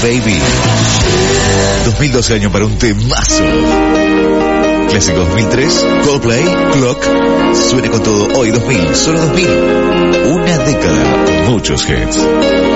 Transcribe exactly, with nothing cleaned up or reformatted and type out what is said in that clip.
Baby. dos mil doce año para un temazo. Clásico dos mil tres, Coldplay, Clock. Suene con todo hoy dos mil, solo dos mil. Una década, muchos hits.